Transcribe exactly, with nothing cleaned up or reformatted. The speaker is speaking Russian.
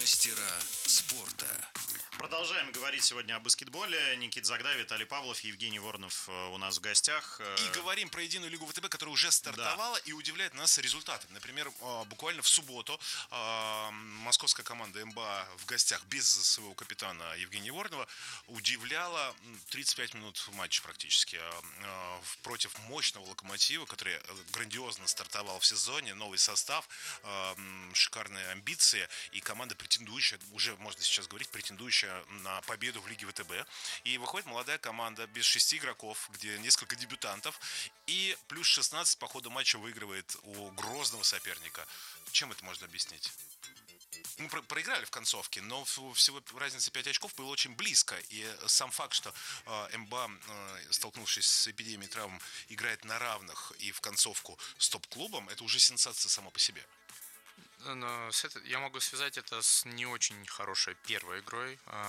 Мастера спорта. Продолжаем говорить сегодня о баскетболе. Никита Загда, Виталий Павлов, Евгений Воронов у нас в гостях. И говорим про единую лигу ВТБ, которая уже стартовала, да, и удивляет нас результатами. Например, буквально в субботу московская команда МБА в гостях без своего капитана Евгения Воронова удивляла тридцать пять минут в матче практически против мощного Локомотива, который грандиозно стартовал в сезоне, новый состав, шикарные амбиции и команда претендующая, уже можно сейчас говорить, претендующая на победу в Лиге ВТБ. И выходит молодая команда без шести игроков, где несколько дебютантов, и плюс шестнадцать по ходу матча выигрывает у грозного соперника. Чем это можно объяснить? Мы про- проиграли в концовке, но всего разница пять очков было очень близко. И сам факт, что э, МБА, э, столкнувшись с эпидемией травм, играет на равных и в концовку с топ-клубом, это уже сенсация сама по себе. Но с это, я могу связать это с не очень хорошей первой игрой